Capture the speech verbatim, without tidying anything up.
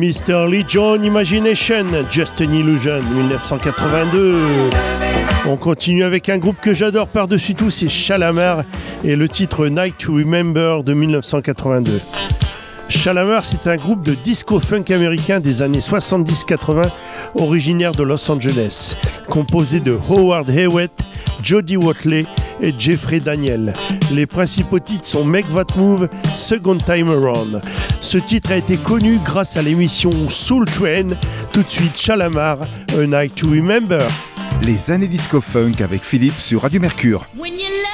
mister Lee John Imagination, Just an Illusion, dix-neuf cent quatre-vingt-deux. On continue avec un groupe que j'adore par-dessus tout, c'est Shalamar et le titre Night to Remember de dix-neuf cent quatre-vingt-deux. Shalamar, c'est un groupe de disco-funk américain des années soixante-dix quatre-vingts, originaire de Los Angeles, composé de Howard Hewitt, Jody Watley et Jeffrey Daniel. Les principaux titres sont Make That Move, Second Time Around. Ce titre a été connu grâce à l'émission Soul Train. Tout de suite, Shalamar, A Night to Remember. Les années disco-funk avec Philippe sur Radio Mercure. When